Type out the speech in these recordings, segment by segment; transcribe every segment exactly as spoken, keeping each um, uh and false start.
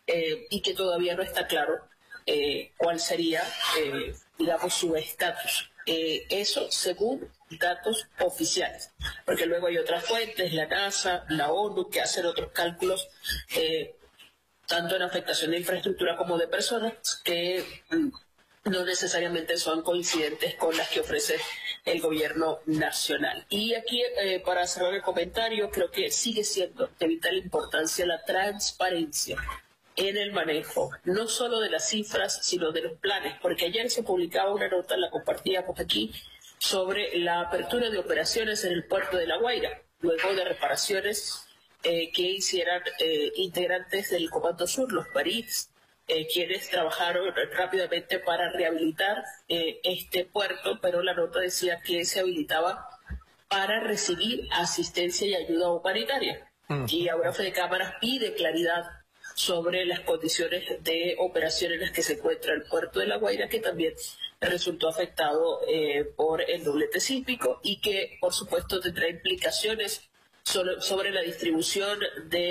eh, y que todavía no está claro eh, cuál sería, eh, digamos, su estatus. Eh, eso según datos oficiales, porque luego hay otras fuentes, la NASA, la ONU, que hacen otros cálculos, eh, tanto en afectación de infraestructura como de personas, que mm, no necesariamente son coincidentes con las que ofrece el gobierno nacional. Y aquí, eh, para cerrar el comentario, creo que sigue siendo de vital importancia la transparencia en el manejo, no solo de las cifras, sino de los planes, porque ayer se publicaba una nota, la compartíamos aquí, sobre la apertura de operaciones en el puerto de La Guaira, luego de reparaciones eh, que hicieran eh, integrantes del Comando Sur, los marines, eh, quienes trabajaron rápidamente para rehabilitar eh, este puerto, pero la nota decía que se habilitaba para recibir asistencia y ayuda humanitaria. Mm. Y ahora Fede Cámaras pide claridad sobre las condiciones de operación en las que se encuentra el puerto de La Guaira, que también resultó afectado eh, por el doblete sísmico y que, por supuesto, tendrá implicaciones sobre, sobre la distribución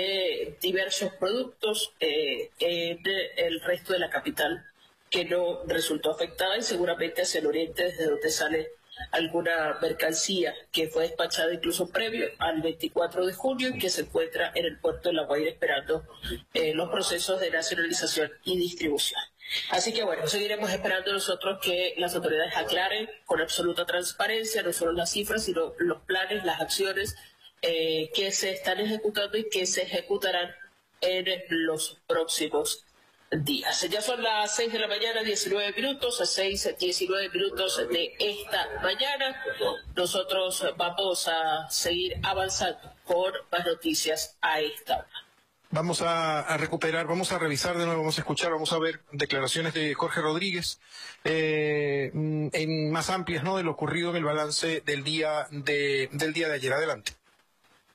de diversos productos eh, en el resto de la capital, que no resultó afectada, y seguramente hacia el oriente, desde donde sale alguna mercancía que fue despachada incluso previo al veinticuatro de junio y que se encuentra en el puerto de La Guaira esperando eh, los procesos de nacionalización y distribución. Así que bueno, seguiremos esperando nosotros que las autoridades aclaren con absoluta transparencia no solo las cifras, sino los planes, las acciones eh, que se están ejecutando y que se ejecutarán en los próximos días. Ya son las seis de la mañana, diecinueve minutos, a seis, diecinueve minutos de esta mañana. Nosotros vamos a seguir avanzando con más noticias a esta hora. Vamos a, a recuperar, vamos a revisar de nuevo, vamos a escuchar, vamos a ver declaraciones de Jorge Rodríguez eh, en más amplias, ¿no?, de lo ocurrido en el balance del día de, del día de ayer. Adelante.